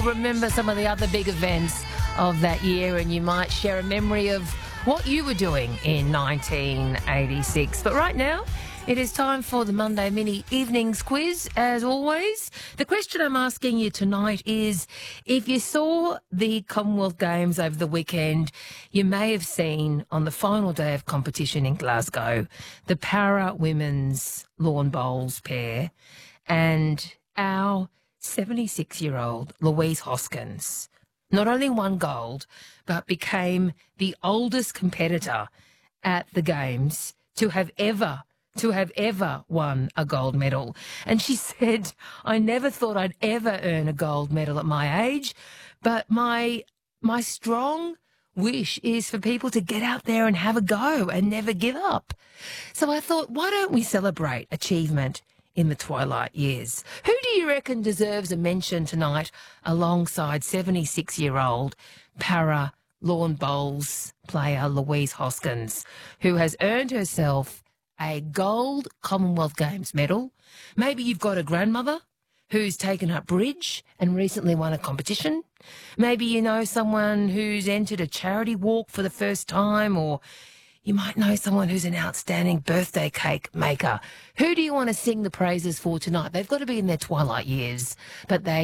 remember some of the other big events of that year, and you might share a memory of what you were doing in 1986. But right now, it is time for the Monday Mini Evenings quiz. As always, the question I'm asking you tonight is, if you saw the Commonwealth Games over the weekend, you may have seen on the final day of competition in Glasgow, the para women's lawn bowls pair and our 76-year-old Louise Hoskins not only won gold, but became the oldest competitor at the Games to have ever won a gold medal. And she said, I never thought I'd ever earn a gold medal at my age, but my strong wish is for people to get out there and have a go and never give up. So I thought, why don't we celebrate achievement in the twilight years? Who do you reckon deserves a mention tonight alongside 76-year-old para lawn bowls player Louise Hoskins, who has earned herself a gold Commonwealth Games medal? Maybe you've got a grandmother who's taken up bridge and recently won a competition. Maybe you know someone who's entered a charity walk for the first time, or you might know someone who's an outstanding birthday cake maker. Who do you want to sing the praises for tonight? They've got to be in their twilight years, but they